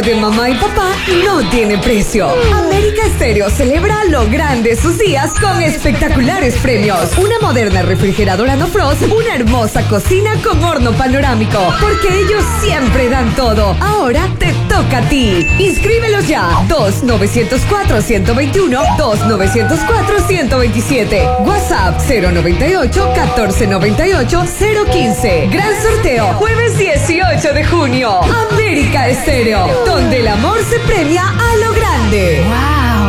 de mamá y papá no tiene precio. América Estéreo celebra a lo grande sus días con espectaculares premios. Una moderna refrigeradora no frost, una hermosa cocina con horno panorámico. Porque ellos siempre dan todo. Ahora te toca a ti. Inscríbelos ya. 2-904-121, 2-904-127. WhatsApp 098-1498-015. Gran sorteo, jueves 18 de junio. América Estéreo, donde el amor se premia a lo grande. ¡Wow!